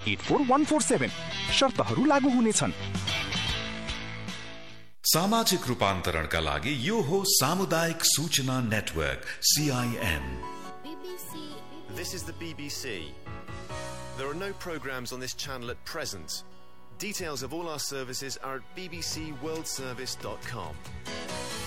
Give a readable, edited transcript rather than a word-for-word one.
84147। शर्तहरू लागू हुनेछन्। सामाजिक रूपान्तरणका लागि यो हो सामुदायिक सूचना network CIN। This is the BBC. There are no programs on this channel at present. Details of all our services are at bbcworldservice.com.